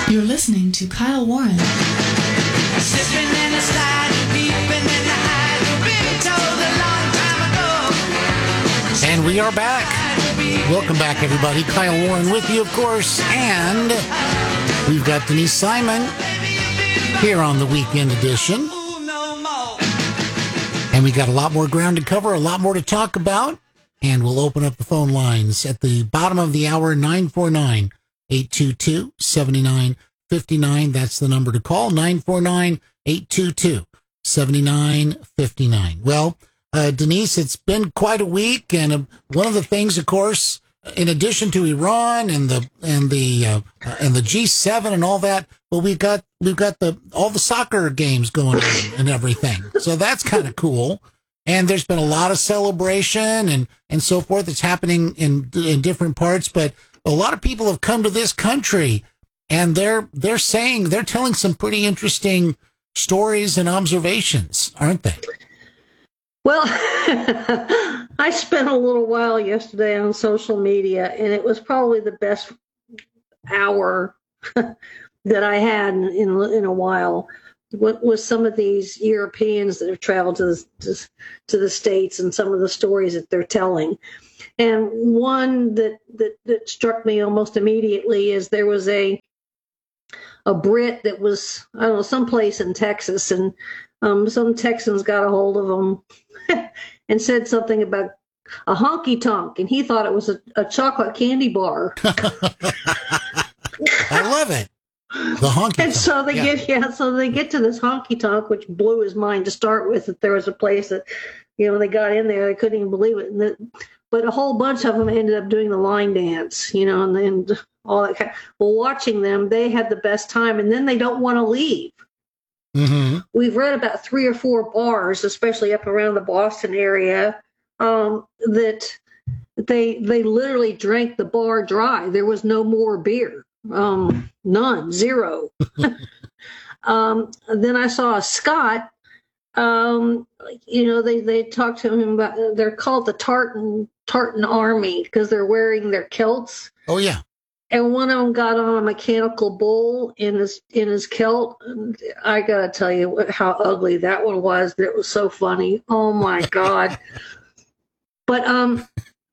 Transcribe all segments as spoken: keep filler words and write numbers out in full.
You're listening to Kyle Warren. Sipping in the slide, peeping in the eyes, been told a long time ago. And we are back. Welcome back, everybody. Kyle Warren with you, of course. And we've got Denise Simon here on the weekend edition. And we got a lot more ground to cover, a lot more to talk about. And we'll open up the phone lines at the bottom of the hour, nine four nine, eight two two, seven nine five nine. That's the number to call, nine four nine, eight two two, seven nine five nine. Well, uh, Denise, it's been quite a week. And uh, one of the things, of course, in addition to Iran and the and the uh, and the G seven and all that, well, we've got we've got the all the soccer games going on and everything. So that's kind of cool. And there's been a lot of celebration and, and so forth. It's happening in in different parts, but a lot of people have come to this country, and they're they're saying they're telling some pretty interesting stories and observations, aren't they? Well, I spent a little while yesterday on social media, and it was probably the best hour that I had in, in in a while. What was some of these Europeans that have traveled to the, to, to the States and some of the stories that they're telling. And one that, that, that struck me almost immediately is there was a a Brit that was, I don't know, someplace in Texas, and um, some Texans got a hold of him and said something about a honky tonk, and he thought it was a, a chocolate candy bar. I love it. The honky And so they yeah. get yeah, so they get to this honky tonk, which blew his mind to start with. That there was a place that, you know, when they got in there, they couldn't even believe it. And that, but a whole bunch of them ended up doing the line dance, you know, and then all that kind. Well, watching them, they had the best time, and then they don't want to leave. Mm-hmm. We've read about three or four bars, especially up around the Boston area, um, that they they literally drank the bar dry. There was no more beer. Um, none, zero. um, then I saw a Scot, um, you know, they, they talked to him about, they're called the Tartan, Tartan Army because they're wearing their kilts. Oh yeah. And one of them got on a mechanical bull in his, in his kilt. And I gotta tell you what, how ugly that one was. That was so funny. Oh my God. But, um,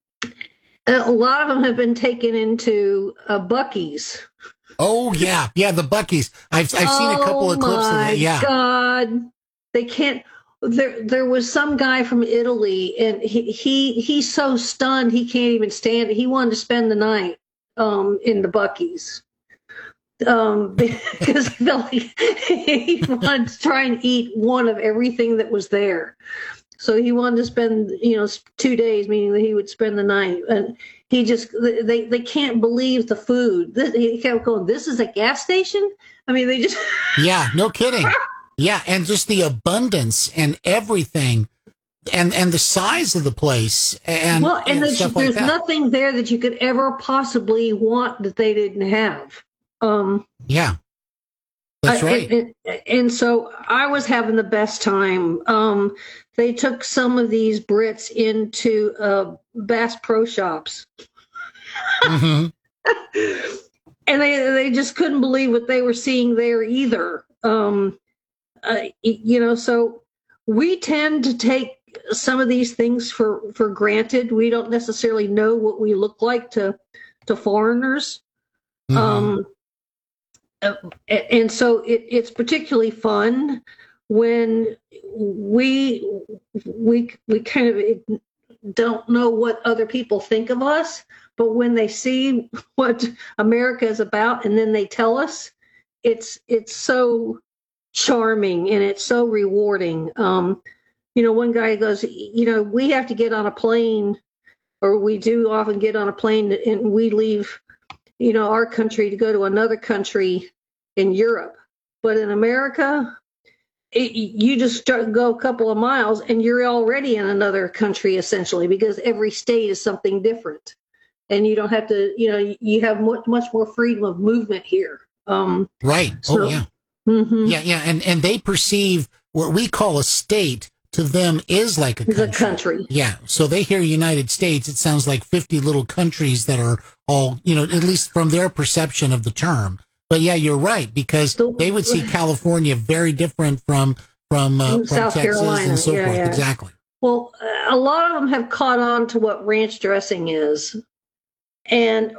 a lot of them have been taken into uh, Buc-ee's. Oh yeah, yeah, the Buc-ee's. I've I've seen a couple oh of clips of that. Yeah. God, they can't. There there was some guy from Italy, and he, he he's so stunned he can't even stand it. He wanted to spend the night um, in the Buc-ee's. Um, because he felt like he wanted to try and eat one of everything that was there. So he wanted to spend, you know, two days, meaning that he would spend the night. And he just, they, they can't believe the food. This, he kept going, this is a gas station? I mean, they just. Yeah, no kidding. Yeah, and just the abundance and everything and and the size of the place. And, well, and, and there's, stuff there's like that. nothing there that you could ever possibly want that they didn't have. Um, yeah. That's right. And, and, and so I was having the best time. Um, they took some of these Brits into uh, Bass Pro Shops. Mm-hmm. And they they just couldn't believe what they were seeing there either. Um, uh, you know, so we tend to take some of these things for, for granted. We don't necessarily know what we look like to to foreigners. Mm-hmm. Um, uh, and so it, it's particularly fun when we we we kind of don't know what other people think of us, but when they see what America is about and then they tell us, it's it's so charming and it's so rewarding. Um, you know, one guy goes, you know, we have to get on a plane, or we do often get on a plane and we leave, you know, our country to go to another country in Europe. But in America, it, you just start, go a couple of miles and you're already in another country, essentially, because every state is something different. And you don't have to, you know, you have much, much more freedom of movement here. Um, right. so, oh, yeah. Mm-hmm. Yeah, yeah. And, and they perceive what we call a state to them is like a country. a country. Yeah. So they hear United States, it sounds like fifty little countries that are all, you know, at least from their perception of the term. But yeah, you're right, because The- they would see California very different from from, uh, from South Texas Carolina, and so yeah, forth. yeah. Exactly. Well, a lot of them have caught on to what ranch dressing is. And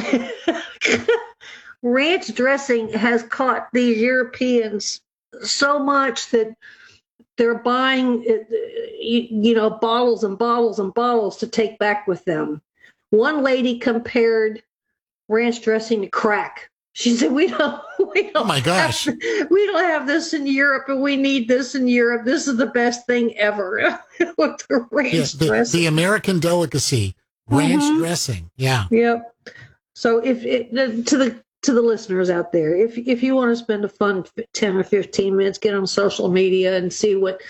ranch dressing has caught these Europeans so much that they're buying, you, you know, bottles and bottles and bottles to take back with them. One lady compared ranch dressing to crack. She said, "We don't, we don't. Oh my gosh. have, we don't have this in Europe, and we need this in Europe. This is the best thing ever." With the ranch Yeah, the, dressing. the American delicacy, ranch Mhm. dressing. Yeah. Yep. So if it, the, to the to the listeners out there, if if you want to spend a fun ten or fifteen minutes, get on social media and see what,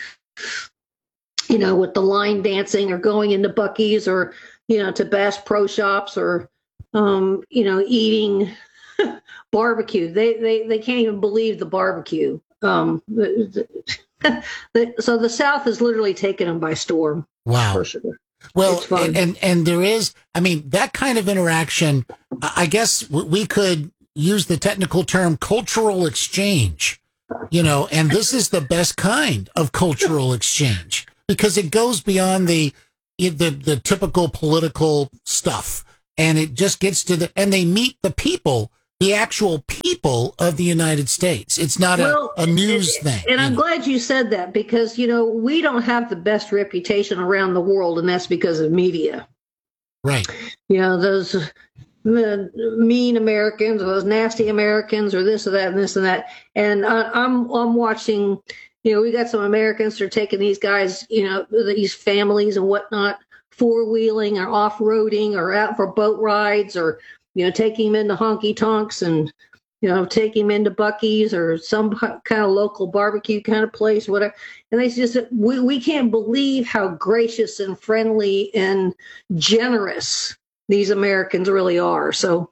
you know, with the line dancing or going into Buc-ee's or, you know, to Bass Pro Shops or, um, you know, eating barbecue. They, they, they can't even believe the barbecue. Um, the, the, so the South has literally taken them by storm. Wow. For sure. Well, It's fun. and, and and there is, I mean, that kind of interaction, I I guess w- we could use the technical term cultural exchange, you know, and this is the best kind of cultural exchange because it goes beyond the, the, the typical political stuff, and it just gets to the, and they meet the people, the actual people of the United States. It's not Well, a, a news and, thing. And I'm you know. glad you said that because, you know, we don't have the best reputation around the world, and that's because of media. Right. You know, those uh, mean Americans or those nasty Americans or this or that and this and that. And I, I'm I'm watching, you know, we got some Americans that are taking these guys, you know, these families and whatnot, four-wheeling or off-roading or out for boat rides or, you know, taking them into honky tonks and, you know, taking them into Buc-ee's or some kind of local barbecue kind of place, whatever. And they just, we, we can't believe how gracious and friendly and generous these Americans really are. So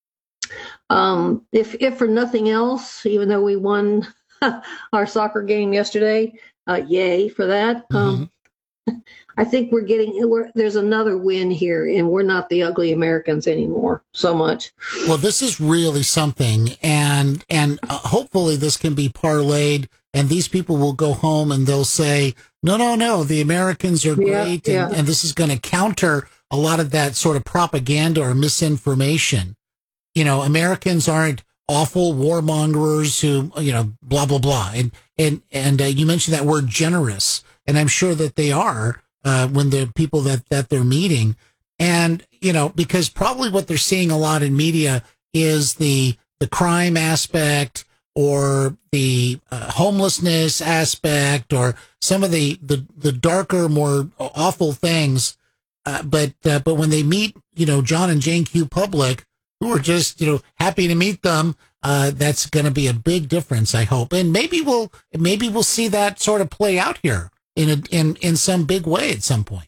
um, if, if for nothing else, even though we won our soccer game yesterday, uh, yay for that. Mm-hmm. Um, I think we're getting, we're, there's another win here, and we're not the ugly Americans anymore so much. Well, this is really something, and and uh, hopefully this can be parlayed, and these people will go home and they'll say, no, no, no, the Americans are Yeah, great, yeah. and, and this is going to counter a lot of that sort of propaganda or misinformation. You know, Americans aren't awful warmongers who, you know, blah, blah, blah. And, and, and uh, you mentioned that word generous, and I'm sure that they are. Uh, when the people that, that they're meeting. And, you know, because probably what they're seeing a lot in media is the, the crime aspect or the uh, homelessness aspect or some of the, the, the darker, more awful things. Uh, but, uh, but when they meet, you know, John and Jane Q. Public, who are just, you know, happy to meet them, uh, that's going to be a big difference, I hope. And maybe we'll, maybe we'll see that sort of play out here in a, in, in some big way at some point.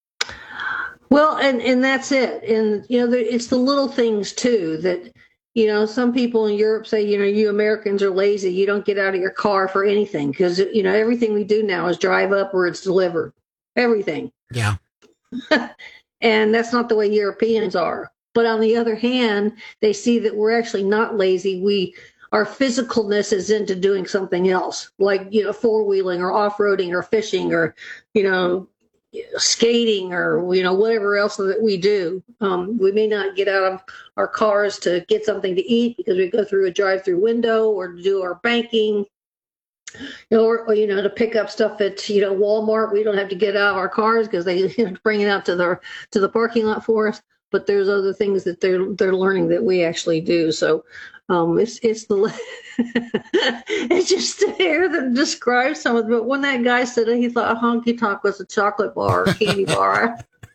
Well, and, and that's it. And, you know, there, it's the little things too that, you know, some people in Europe say, you know, you Americans are lazy. You don't get out of your car for anything because, you know, everything we do now is drive up or it's delivered. Everything. Yeah. And that's not the way Europeans are. But on the other hand, they see that we're actually not lazy. We, our physicalness is into doing something else, like, you know, four-wheeling or off-roading or fishing or, you know, skating or, you know, whatever else that we do. Um, we may not get out of our cars to get something to eat because we go through a drive-through window or to do our banking, you know, or, or, you know, to pick up stuff at, you know, Walmart. We don't have to get out of our cars because they you know, bring it out to the, to the parking lot for us. But there's other things that they're, they're learning that we actually do. So, Um, it's it's the it's just the air that describes some of it. But when that guy said it, he thought a honky tonk was a chocolate bar, or candy bar.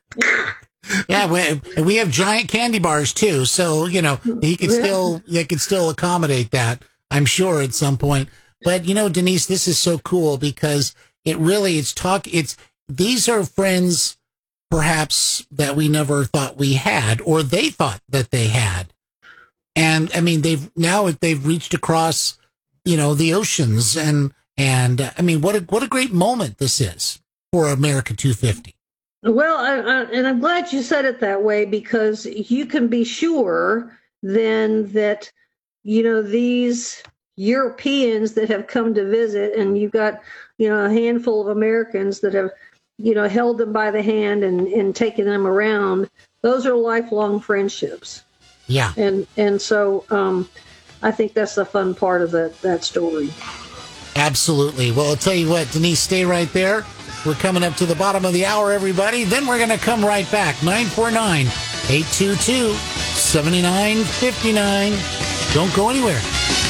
Yeah, we, we have giant candy bars too, so you know he could still they could still accommodate that, I'm sure, at some point. But you know, Denise, this is so cool because it really it's talk it's these are friends perhaps that we never thought we had, or they thought that they had. And I mean, they've now they've reached across, you know, the oceans, and and uh, I mean, what a what a great moment this is for America two fifty. Well, I, I, and I'm glad you said it that way because you can be sure then that you know, these Europeans that have come to visit, and you've got, you know, a handful of Americans that have, you know, held them by the hand and, and taken them around. Those are lifelong friendships. Yeah. And and so um, I think that's the fun part of that, that story. Absolutely. Well, I'll tell you what, Denise, stay right there. We're coming up to the bottom of the hour, everybody. Then we're going to come right back. nine four nine, eight two two, seven nine five nine. Don't go anywhere.